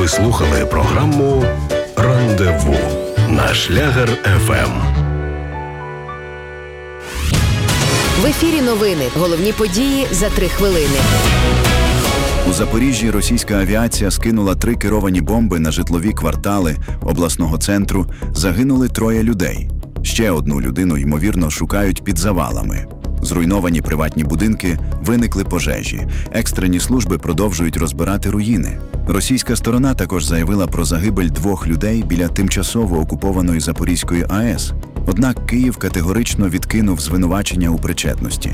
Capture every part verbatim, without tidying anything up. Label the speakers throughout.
Speaker 1: Ви слухали програму «Рандеву» на Шлягер еф ем.
Speaker 2: В ефірі новини. Головні події за три хвилини.
Speaker 3: У Запоріжжі російська авіація скинула три керовані бомби на житлові квартали обласного центру. Загинули троє людей. Ще одну людину, ймовірно, шукають під завалами. Зруйновані приватні будинки, виникли пожежі. Екстрені служби продовжують розбирати руїни. Російська сторона також заявила про загибель двох людей біля тимчасово окупованої Запорізької АЕС. Однак Київ категорично відкинув звинувачення у причетності.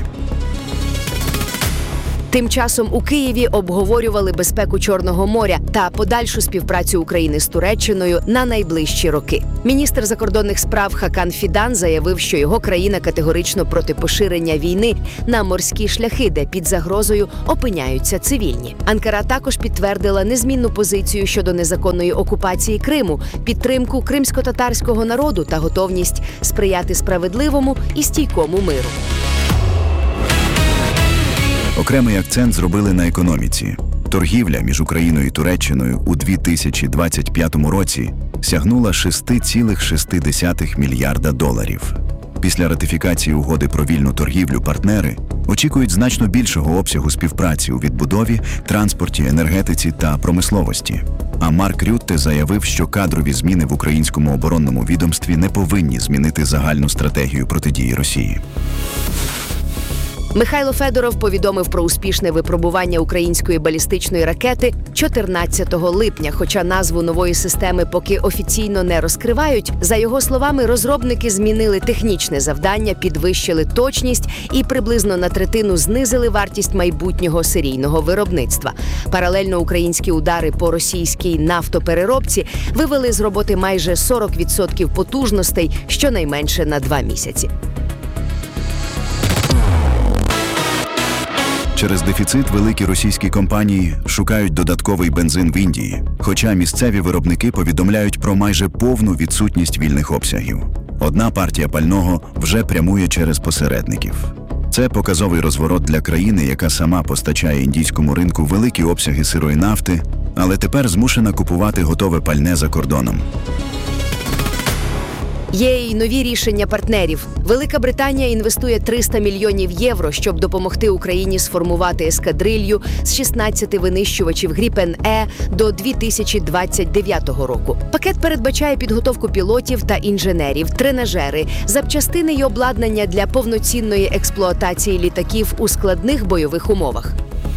Speaker 2: Тим часом у Києві обговорювали безпеку Чорного моря та подальшу співпрацю України з Туреччиною на найближчі роки. Міністр закордонних справ Хакан Фідан заявив, що його країна категорично проти поширення війни на морські шляхи, де під загрозою опиняються цивільні. Анкара також підтвердила незмінну позицію щодо незаконної окупації Криму, підтримку кримсько-татарського народу та готовність сприяти справедливому і стійкому миру.
Speaker 3: Окремий акцент зробили на економіці. Торгівля між Україною і Туреччиною у дві тисячі двадцять п'ятому році сягнула шість цілих шість десятих мільярда доларів. Після ратифікації угоди про вільну торгівлю партнери очікують значно більшого обсягу співпраці у відбудові, транспорті, енергетиці та промисловості. А Марк Рютте заявив, що кадрові зміни в українському оборонному відомстві не повинні змінити загальну стратегію протидії Росії.
Speaker 2: Михайло Федоров повідомив про успішне випробування української балістичної ракети чотирнадцятого липня, хоча назву нової системи поки офіційно не розкривають. За його словами, розробники змінили технічне завдання, підвищили точність і приблизно на третину знизили вартість майбутнього серійного виробництва. Паралельно українські удари по російській нафтопереробці вивели з роботи майже сорок відсотків потужностей, щонайменше на два місяці.
Speaker 3: Через дефіцит великі російські компанії шукають додатковий бензин в Індії, хоча місцеві виробники повідомляють про майже повну відсутність вільних обсягів. Одна партія пального вже прямує через посередників. Це показовий розворот для країни, яка сама постачає індійському ринку великі обсяги сирої нафти, але тепер змушена купувати готове пальне за кордоном.
Speaker 2: Є й нові рішення партнерів. Велика Британія інвестує триста мільйонів євро, щоб допомогти Україні сформувати ескадрилью з шістнадцяти винищувачів Гріпен-Е до дві тисячі двадцять дев'ятого року. Пакет передбачає підготовку пілотів та інженерів, тренажери, запчастини й обладнання для повноцінної експлуатації літаків у складних бойових умовах.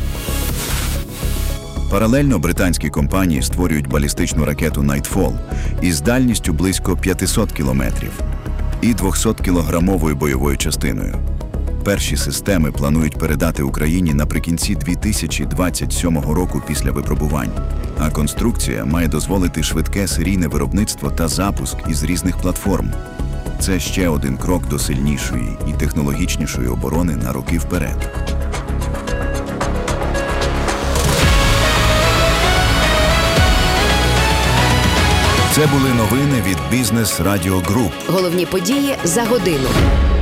Speaker 3: Паралельно британські компанії створюють балістичну ракету Nightfall із дальністю близько п'ятсот кілометрів і двохсоткілограмовою бойовою частиною. Перші системи планують передати Україні наприкінці дві тисячі двадцять сьомого року після випробувань, а конструкція має дозволити швидке серійне виробництво та запуск із різних платформ. Це ще один крок до сильнішої і технологічнішої оборони на роки вперед.
Speaker 1: Це були новини від Бізнес Радіо Груп.
Speaker 2: Головні події за годину.